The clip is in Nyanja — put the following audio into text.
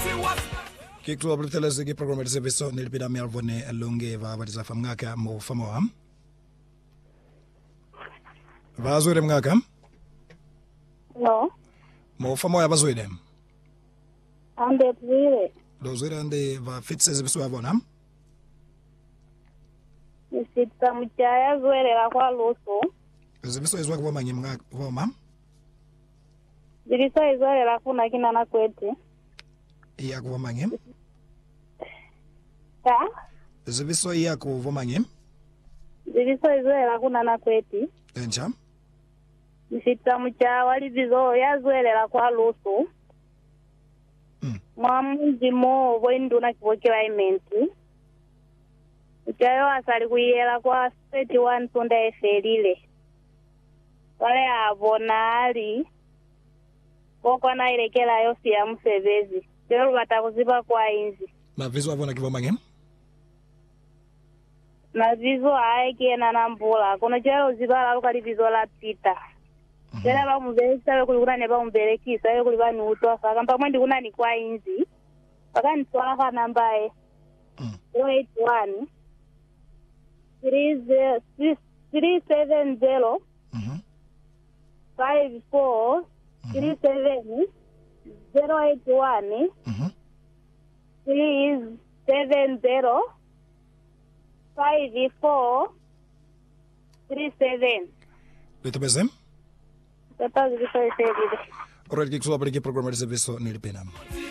Ke tlo abritela se ke program se beso ne lipida me alvone longe va batisa famngaka mo famoham bazwere mngaka No, mo famoya bazwere ande pwire. dozwere ande va fitse se beso avona Nisita mchaya zwele la kwa loso. ze beso ezwa kwa mangi mngaka voma Zilisa zwele la kuna kina na kwete. iya kwa mangi Ta? ze beso iya kwa vomangi Zilisa zwele la kuna na kwete. encha Nisita mchaya walizizo ya zwele la kwa loso. Mwamuzimo wenduna kivokela imenti. Mchayo asali kuyela kwa 31 sonda efelile. Wale abonali. Koko na ilekela yosi ya msevezi. Lero batakuziba kwa inzi. na vizo avona kivomangi Na vizo aeke na nambula. Kono chero zibala lukali vizo la pita. Kera ba mubere sabe kulikuna ne ba mubere kisa yo kuliba ni utwa saka mpamwe ndi kuna ni kwa inzi. Paka ni swala ka namba e. 081 370 54 37 081 370 54 37. Leto bezem Tata zilisa efelile. alright ke tlo abri ke program se beso ne lipena